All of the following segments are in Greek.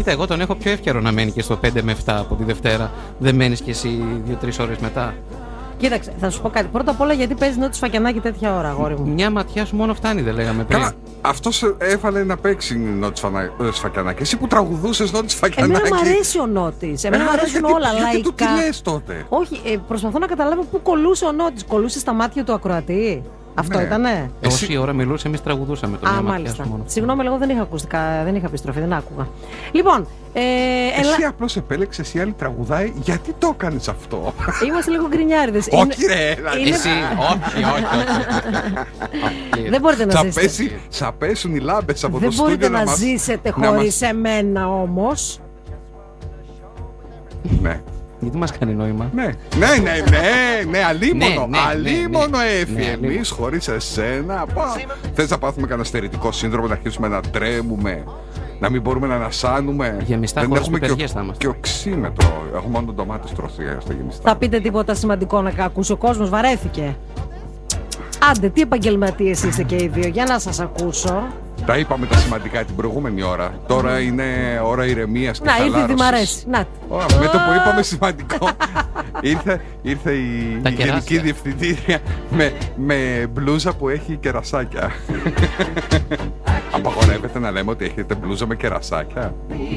Κοίτα, εγώ τον έχω πιο εύκαιρο να μένει και στο 5 με 7 από τη Δευτέρα. Δεν μένεις κι εσύ 2-3 ώρες μετά. Κοίταξε, θα σου πω κάτι. Πρώτα απ' όλα, γιατί παίζει Νότι Σφακιανάκη τέτοια ώρα, αγόρι μου. Μια ματιά σου μόνο φτάνει, δεν λέγαμε πριν. Καλά, αυτός έβαλε να παίξει Νότι Σφακιανάκη. Εσύ που τραγουδούσες Νότι Σφακιανάκη. Εμένα μου αρέσει ο Νότης. Εμένα μου αρέσουν όλα λαϊκά. Γιατί του τι λες τότε? Όχι, προσπαθώ να καταλάβω πού κολούσε ο Νότης. Κολούσε στα μάτια του ακροατή. Αυτό ήτανε. Όση ώρα μιλούσε, εμείς τραγουδούσαμε το μια ματιά σου μόνο. Συγγνώμη, εγώ δεν είχα ακουστικά, δεν είχα επιστροφή, δεν άκουγα. Λοιπόν, εσύ απλώς επέλεξες, η άλλη τραγουδάει. Γιατί το έκανες αυτό? Είμαστε λίγο γκρινιάριδες. Όχι ρε, εσύ, όχι. Δεν μπορείτε να ζήσετε. Θα πέσουν οι λάμπες από το στούντιο. Δεν μπορείτε να ζήσετε χωρίς εμένα όμως. Ναι. Γιατί μας κάνει νόημα. Ναι, αλίμονο Έφη. Εμείς χωρίς εσένα. Θες να πάθουμε κανένα στερητικό σύνδρομο, να αρχίσουμε να τρέμουμε, να μην μπορούμε να ανασάνουμε? Γεμιστά χωρίς πιπεριές θα είμαστε. Και οξύμετρο. Έχουμε μόνο ντομάτες τροθία στα γεμιστά. Θα πείτε τίποτα σημαντικό να ακούσει ο κόσμος? Βαρέθηκε. Άντε, τι επαγγελματίες είστε και οι δύο, για να σας ακούσω. Τα είπαμε τα σημαντικά την προηγούμενη ώρα. Τώρα είναι ώρα ηρεμίας και χαλάρωσης. Να, ήρθε η Δημαρέση. Να. Με το που είπαμε σημαντικό, ήρθε η γενική διευθυντήρια με μπλούζα που έχει κερασάκια. Απαγορεύεται να λέμε ότι έχετε μπλούζα με κερασάκια?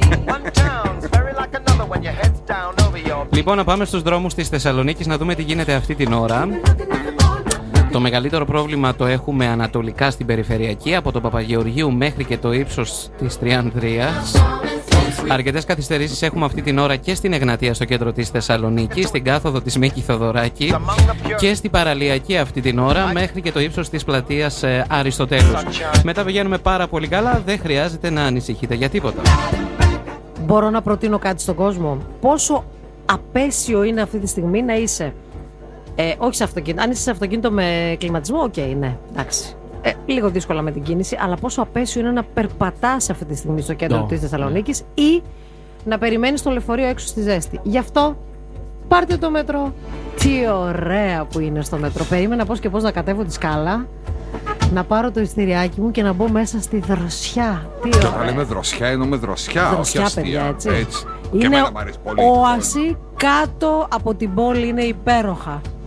Λοιπόν, να πάμε στους δρόμους της Θεσσαλονίκης να δούμε τι γίνεται αυτή την ώρα. Το μεγαλύτερο πρόβλημα το έχουμε ανατολικά στην περιφερειακή, από το Παπαγεωργίου μέχρι και το ύψος της Τριανδρίας. Αρκετές καθυστερήσεις έχουμε αυτή την ώρα και στην Εγνατία στο κέντρο της Θεσσαλονίκης, στην κάθοδο της Μίκη Θοδωράκη και στην παραλιακή αυτή την ώρα μέχρι και το ύψος της πλατείας Αριστοτέλους. Μετά πηγαίνουμε πάρα πολύ καλά, δεν χρειάζεται να ανησυχείτε για τίποτα. Μπορώ να προτείνω κάτι στον κόσμο? Πόσο απέσιο είναι αυτή τη στιγμή να είσαι όχι σε αυτοκίνητο. Αν είσαι σε αυτοκίνητο με κλιματισμό, οκ, ναι, εντάξει. Λίγο δύσκολα με την κίνηση, αλλά πόσο απέσιο είναι να περπατάς αυτή τη στιγμή στο κέντρο της Θεσσαλονίκης ή να περιμένεις το λεωφορείο έξω στη ζέστη. Γι' αυτό πάρτε το μετρό. Τι ωραία που είναι στο μετρό. Περίμενα πώς και πώς να κατέβω τη σκάλα, να πάρω το ειστηριάκι μου και να μπω μέσα στη δροσιά. Τι ωραία. Και όταν λέμε δροσιά, εννοούμε δροσιά, όχι αστεία. Παιδιά, έτσι. Είναι όαση κάτω από την πόλη, είναι υπέροχα.